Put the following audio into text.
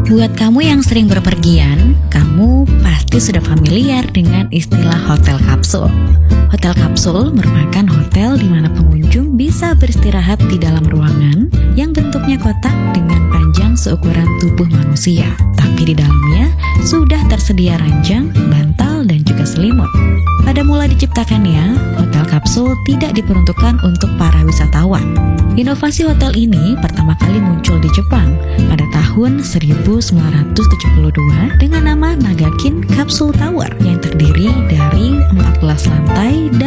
Buat kamu yang sering berpergian, kamu pasti sudah familiar dengan istilah hotel kapsul. Hotel kapsul merupakan hotel di mana pengunjung bisa beristirahat di dalam ruangan yang bentuknya kotak dengan panjang seukuran tubuh manusia. Tapi di dalamnya sudah tersedia ranjang, bantal, dan juga selimut. Pada mula diciptakannya, hotel kapsul tidak diperuntukkan untuk para wisatawan. Inovasi hotel ini pertama kali muncul di Jepang pada tahun 1972 dengan nama Nagakin Capsule Tower yang terdiri dari 14 lantai dan